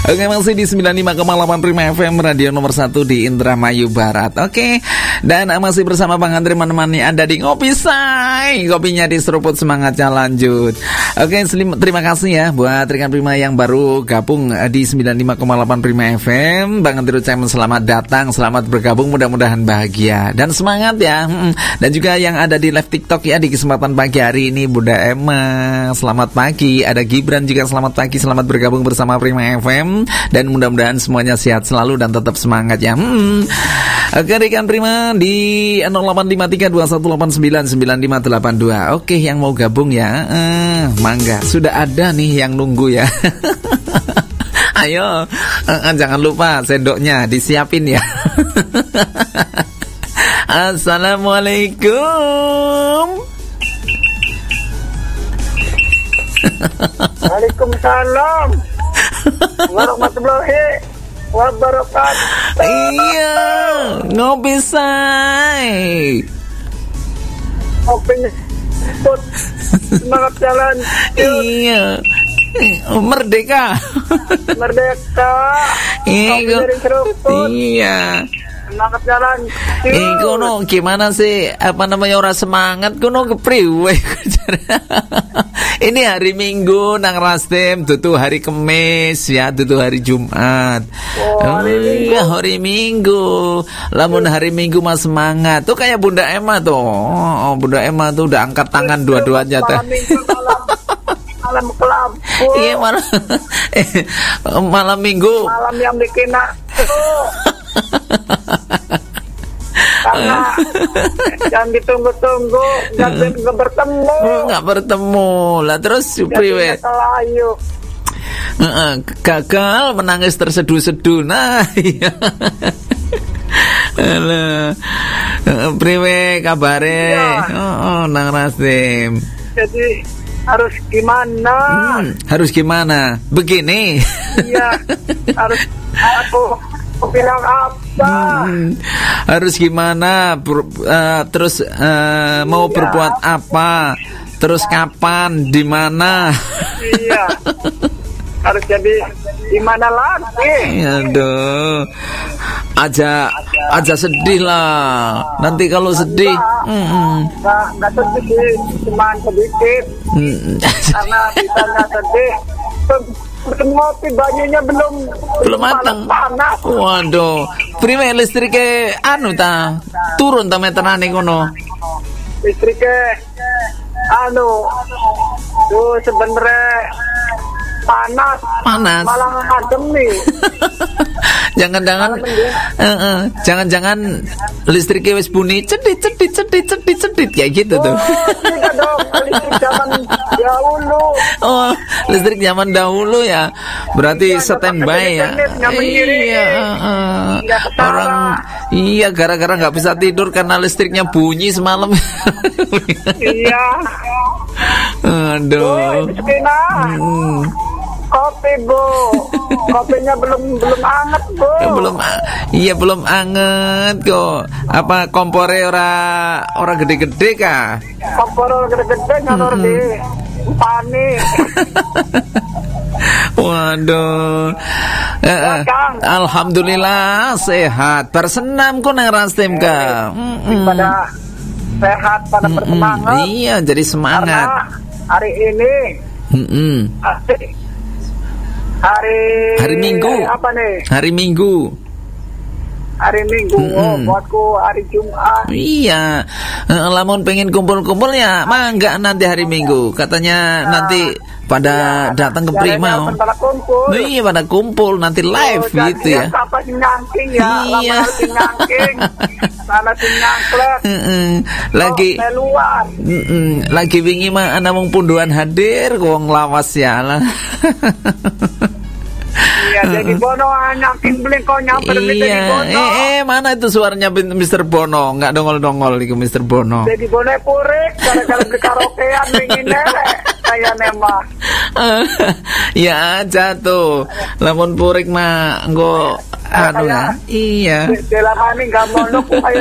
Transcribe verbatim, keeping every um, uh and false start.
Oke, masih di sembilan puluh lima koma delapan Prima F M, radio nomor satu di Indramayu Barat. Oke, dan masih bersama Bang Andri menemani Anda di Ngopi Say. Kopinya diseruput, semangatnya lanjut. Oke, terima kasih ya buat rekan Prima yang baru gabung di sembilan puluh lima koma delapan Prima F M. Bang Andri ucapkan selamat datang, selamat bergabung, mudah-mudahan bahagia dan semangat ya. Dan juga yang ada di live TikTok ya di kesempatan pagi hari ini, Bunda Emma, selamat pagi. Ada Gibran juga selamat pagi, selamat bergabung bersama Prima F M. Dan mudah-mudahan semuanya sehat selalu dan tetap semangat ya. hmm. Oke rekan Prima di nol delapan lima tiga dua satu delapan sembilan sembilan lima delapan dua. Oke, yang mau gabung ya, eh, mangga. Sudah ada nih yang nunggu ya. Ayo, eh, jangan lupa sendoknya disiapin ya. Assalamualaikum. Waalaikumsalam warahmatullahi wabarakatuh. Iya, Ngopi Say. Kopinya put, semangat jalan. Iya, merdeka. Merdeka. Iya, iya. Semangat jalan. Eh, kono gimana sih? Apa namanya orang semangat? Kono kepriwe? Ini hari Minggu nang Rastem, tutu hari Kemis ya, tutu hari Jumat. Oh, hari Minggu. Iya, hari Minggu. Lamun hari Minggu mas semangat. Tuh kayak Bunda Emma tuh. Oh, Bunda Emma tuh udah angkat tangan dua-duanya tuh. Malam Minggu, malam, malam kelam. Iya, malam. Eh, malam Minggu. Malam yang bikin aku. Karena jangan ditunggu-tunggu, nggak hmm. bertemu, nggak bertemu lah terus priwe. Uh, gagal menangis terseduh-seduh. Nah, iya. Halo, uh, priwe kabare? Ya. Oh, oh, nang Rasim. Jadi harus gimana? Hmm, harus gimana? Begini. Iya, harus aku. Aku bilang apa? Hmm, harus gimana? Ber, uh, terus uh, mau iya. berbuat apa? Terus kapan? Di mana? Iya. Harus jadi di mana lagi? Aduh. Aja aja sedih lah. Nanti kalau sedih, enggak enggak sedih, cuma sedikit. Hmm. Karena kita enggak sedih. Ngopi banyunya belum belum matang. Panas. Waduh, prime listriknya anu ta turun ta meterane kono. Listriknya anu tuh sebenarnya panas. Panas. Malah ngadem nih. Jangan-jangan uh, uh, jangan-jangan listriknya wis bunyi cedit cedit cedit cedit cedit kayak gitu tuh. Oh, tidak dong, listrik zaman dahulu. Oh, listrik zaman dahulu ya. Berarti iya, standby ya. Iya, uh, uh, orang iya gara-gara nggak bisa tidur karena listriknya bunyi semalam. Iya. Aduh. Oh, kopi bu, kopinya belum belum anget bu. Ya, belum, iya belum anget kok. Apa kompornya ora ora gede-gede kah? Kompor ora gede-gede ngalor di panik. Waduh. Eh, eh. Alhamdulillah sehat. Bersenam kok nang Rastem ka. Pada sehat, pada bersemangat. Iya, jadi semangat. Karena hari ini. Mm-mm. Hari hari Minggu hari apa nih? Hari Minggu. Hari Minggu. Mm-mm. Oh, buatku hari Jumat. Iya. Uh, lamun pengen kumpul-kumpul ya, mangga nanti hari Minggu. Katanya nah, nanti pada iya, datang ke Prima. Pada kumpul. Nah, iya pada kumpul nanti live oh, gitu ya. Apa sih nyangking ya? Iya. Lama sih nyangking. Sana sih nyangklek. Uh-uh. Lagi oh, luar. Uh-uh. Lagi wingi mah ana wong punduan hadir wong lawas ya lah. Iya, jadi Bono nyangking beli kok nyamper iya. Bono. Eh, eh, mana itu suaranya mister Bono? Enggak dongol-dongol itu mister Bono. Jadi Bono purik gara-gara beli karaokean ingin nerek. Saya nema. Ya aja tuh. Lamun purik mah engko anu ya. Iya. Dalam ini enggak mau